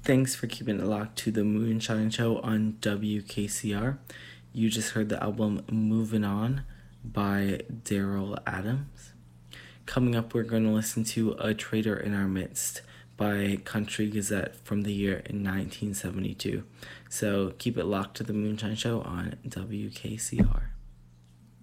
Thanks for keeping it locked to the Moonshine Show on WKCR. You just heard the album Moving On by Daryl Adams. Coming up, we're going to listen to A Traitor in Our Midst by Country Gazette from the year in 1972. So keep it locked to the Moonshine Show on WKCR.